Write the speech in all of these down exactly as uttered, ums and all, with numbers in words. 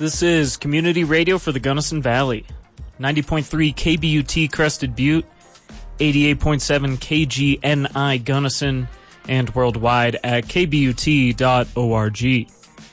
This is community radio for the Gunnison Valley. ninety point three K B U T Crested Butte, eighty-eight point seven K G N I Gunnison, and worldwide at k b u t dot org.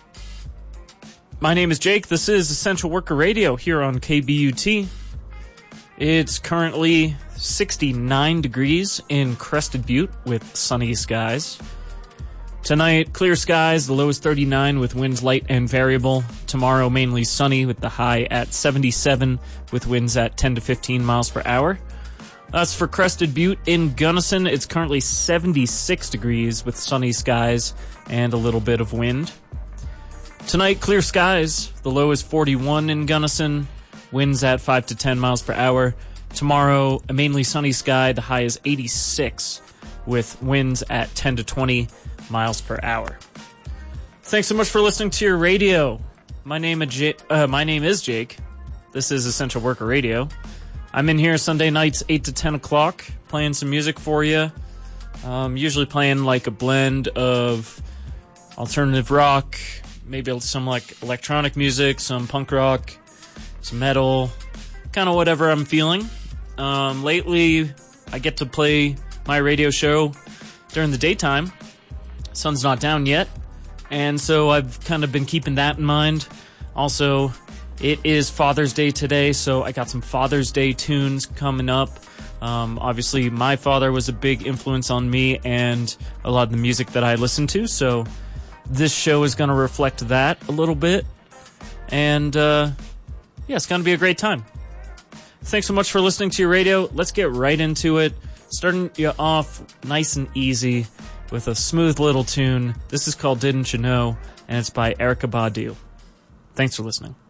My name is Jake. This is Essential Worker Radio here on K B U T. It's currently sixty-nine degrees in Crested Butte with sunny skies. Tonight, clear skies, the low is thirty-nine with winds light and variable. Tomorrow, mainly sunny with the high at seventy-seven with winds at ten to fifteen miles per hour. That's for Crested Butte. In Gunnison, it's currently seventy-six degrees with sunny skies and a little bit of wind. Tonight, clear skies, the low is forty-one in Gunnison, winds at five to ten miles per hour. Tomorrow, a mainly sunny sky, the high is eighty-six with winds at ten to twenty miles per hour. Thanks so much for listening to your radio. My name is Jake. Uh, my name is Jake. This is Essential Worker Radio. I'm in here Sunday nights, eight to ten o'clock, playing some music for you. Um, usually playing like a blend of alternative rock, maybe some like electronic music, some punk rock, some metal, kind of whatever I'm feeling. Um, lately, I get to play my radio show during the daytime. Sun's not down yet, and so I've kind of been keeping that in mind. Also, it is Father's Day today, so I got some Father's Day tunes coming up. Um, obviously, my father was a big influence on me and a lot of the music that I listened to, so this show is going to reflect that a little bit. And, uh, yeah, it's going to be a great time. Thanks so much for listening to your radio. Let's get right into it. Starting you off nice and easy with a smooth little tune. This is called Didn't You Know, and it's by Erykah Badu. Thanks for listening.